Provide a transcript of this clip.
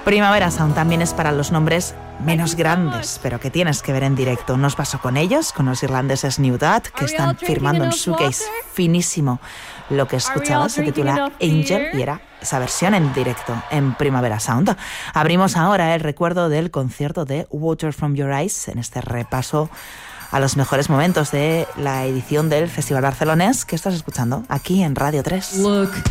Primavera Sound también es para los nombres menos grandes, pero que tienes que ver en directo. Nos pasó con ellos, con los irlandeses New Dad, que están firmando un shoegaze finísimo. Lo que escuchabas se titula Angel y era esa versión en directo en Primavera Sound. Abrimos ahora el recuerdo del concierto de Water From Your Eyes en este repaso a los mejores momentos de la edición del Festival Barcelonés que estás escuchando aquí en Radio 3. Look.